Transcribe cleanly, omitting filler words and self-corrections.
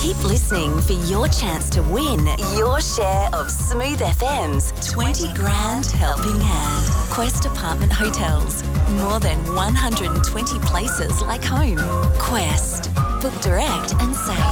Keep listening for your chance to win your share of Smooth FM's 20 grand helping hand. Quest Apartment Hotels. More than 120 places like home. Quest. Book direct and save.